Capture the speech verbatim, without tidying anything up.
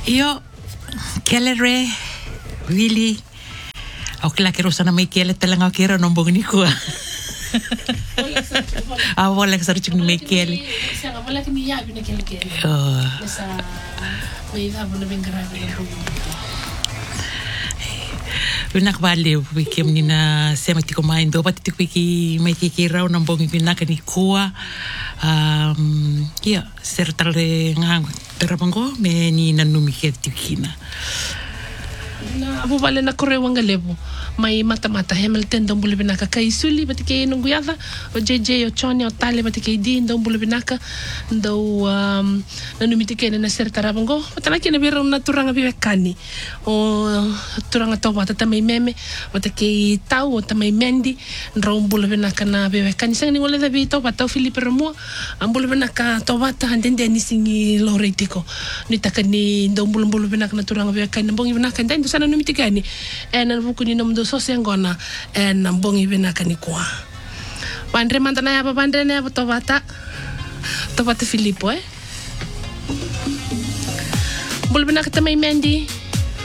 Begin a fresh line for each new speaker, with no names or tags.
Io, kele re, really. Au kila kero sana mai kele talang au kero nombong ni ko. Ah, wala ka sarich ni mai kele.
Sa wala kini ya bina kele kele.
Oh.
Sa may abo na bengrabe na.
Winak vale wikem ni na sema tiko mai ndo pati tiko ki mai ki rau nombong winak ni ko. Um, ia sertale ngang terapango me ni nanumi ke tikina.
Na abu vale na kore wanga lebo mai mata-mata Hamilton dong bulu binaka kai suli bati ke nungu yava o J J o Choni o Tale bati ke di dong bulu binaka ndo um, nanumi tike na ser tarabango matana ke na biro na turanga bibekani o turanga toba tata mai meme bati ke tau o tamai mendi ndo bulu binaka na bibekani sang ni ngole da bi toba tau Filipe Romo am bulu binaka toba ta handende ni singi loretiko ni takani ndo bulu bulu binaka na turanga bibekani mbongi binaka ndai ndo sana numi tike ni ena buku ni nomdo sosiangona en mbongi binaka ni kwa bandre mantana ya bandre ne tobata tobata Filipo eh bul binaka tamay mendi